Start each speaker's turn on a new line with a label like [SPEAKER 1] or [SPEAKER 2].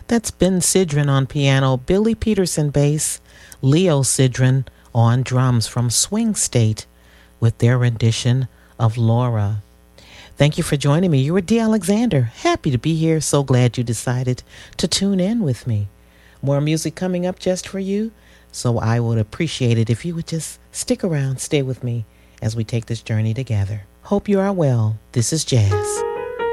[SPEAKER 1] That's Ben Sidran on piano, Billy Peterson bass, Leo Sidran on drums from Swing State with their rendition of Laura. Thank you for joining me. You're D. Alexander. Happy to be here. So glad you decided to tune in with me. More music coming up just for you. So I would appreciate it if you would just stick around, stay with me as we take this journey together. Hope you are well. This is Jazz.